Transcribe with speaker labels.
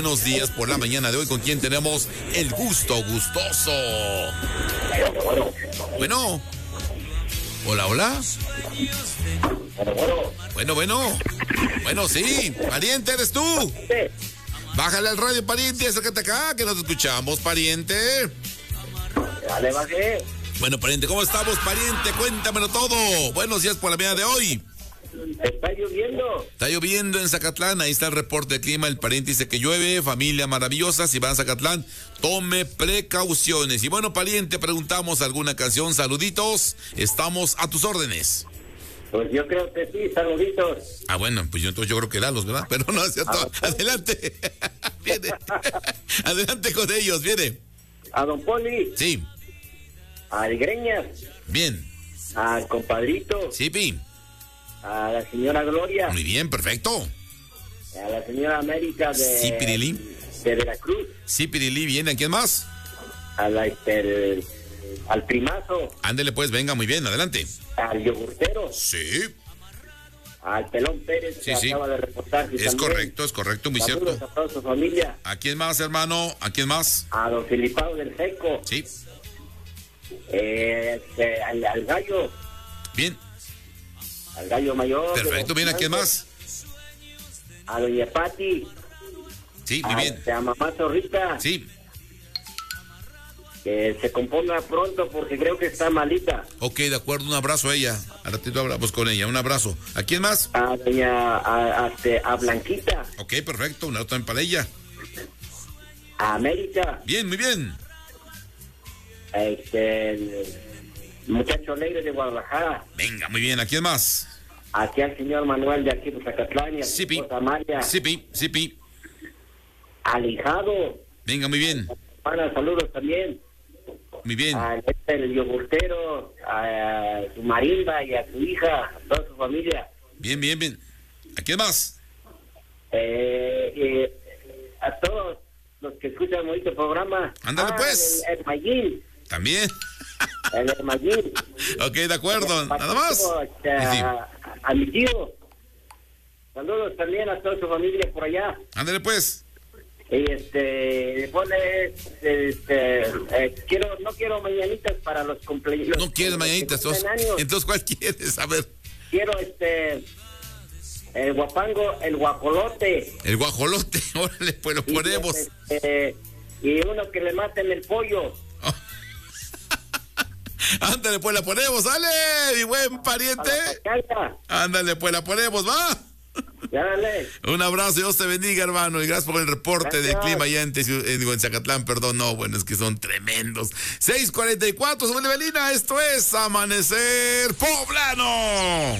Speaker 1: Buenos días por la mañana de hoy. ¿Con quién tenemos el gusto gustoso? Bueno. Hola, hola. Bueno, sí. Pariente, ¿eres tú? Bájale al radio, pariente. Acércate acá, que nos escuchamos, pariente.
Speaker 2: Dale, bajé.
Speaker 1: Bueno, pariente, ¿cómo estamos, pariente? Cuéntamelo todo. Buenos días por la mañana de hoy.
Speaker 2: Está lloviendo.
Speaker 1: Está lloviendo en Zacatlán, ahí está el reporte de clima, el pariente dice que llueve, familia maravillosa, si va a Zacatlán, tome precauciones. Y bueno, pariente, preguntamos alguna canción, saluditos, estamos a tus órdenes.
Speaker 2: Pues yo creo que sí, saluditos.
Speaker 1: Ah, bueno, pues yo creo que dalos, ¿verdad? Pero no es cierto, adelante, viene, adelante con ellos, viene.
Speaker 2: A don Poli.
Speaker 1: Sí.
Speaker 2: Al Greñas.
Speaker 1: Bien.
Speaker 2: Al compadrito.
Speaker 1: Sí, Pi.
Speaker 2: A la señora Gloria.
Speaker 1: Muy bien, perfecto.
Speaker 2: A la señora América de...
Speaker 1: Sí, Pirilí.
Speaker 2: De Veracruz.
Speaker 1: Sí, Pirilí, bien, ¿a quién más?
Speaker 2: A la, al primazo.
Speaker 1: Ándele pues, venga, muy bien, adelante.
Speaker 2: Al yogurtero.
Speaker 1: Sí.
Speaker 2: Al Pelón Pérez,
Speaker 1: Sí,
Speaker 2: que
Speaker 1: sí.
Speaker 2: acaba de reportar.
Speaker 1: Es correcto, muy
Speaker 2: saludos
Speaker 1: cierto.
Speaker 2: a toda su familia.
Speaker 1: ¿A quién más, hermano? ¿A quién más?
Speaker 2: A don Filipao del Seco.
Speaker 1: Sí.
Speaker 2: Al gallo.
Speaker 1: Bien.
Speaker 2: Al gallo mayor.
Speaker 1: Perfecto, bien, ¿a quién más?
Speaker 2: A doña Pati.
Speaker 1: Sí, muy bien.
Speaker 2: A mamá Zorrita.
Speaker 1: Sí.
Speaker 2: Que se componga pronto porque creo que está malita.
Speaker 1: Ok, de acuerdo, un abrazo a ella. Al ratito hablamos con ella, un abrazo. ¿A quién más?
Speaker 2: A doña, a Blanquita.
Speaker 1: Ok, perfecto, una otra para ella.
Speaker 2: A América.
Speaker 1: Bien, muy bien.
Speaker 2: El muchacho alegre de Guadalajara.
Speaker 1: Venga, muy bien, ¿a quién más?
Speaker 2: Aquí al señor Manuel de aquí de Zacatlán y a su esposa Amalia.
Speaker 1: Sí, Pi.
Speaker 2: Al hijado.
Speaker 1: Venga, muy bien.
Speaker 2: Para saludos también.
Speaker 1: Muy bien.
Speaker 2: El yogurtero, a su marimba y a su hija, a toda su familia.
Speaker 1: Bien. ¿A quién más?
Speaker 2: A todos los que escuchan este programa.
Speaker 1: Ándale pues.
Speaker 2: El Mayín.
Speaker 1: También.
Speaker 2: El Mayín.
Speaker 1: Ok, de acuerdo. Nada más.
Speaker 2: A mi tío. Saludos también a toda su familia por allá.
Speaker 1: Ándale pues.
Speaker 2: Y pone, no quiero mañanitas para los cumpleaños.
Speaker 1: No quieres mañanitas, entonces ¿cuál quieres? A ver.
Speaker 2: Quiero el guapango, el guajolote.
Speaker 1: El guajolote, órale, pues lo ponemos.
Speaker 2: Y uno que le maten el pollo.
Speaker 1: Ándale, pues la ponemos, dale, mi buen pariente. Ándale, pues la ponemos, va.
Speaker 2: Dale.
Speaker 1: Un abrazo, Dios te bendiga, hermano, y gracias por el reporte de clima allá en Zacatlán, perdón, no, bueno, es que son tremendos. 6:44, soy Evelina, esto es Amanecer Poblano.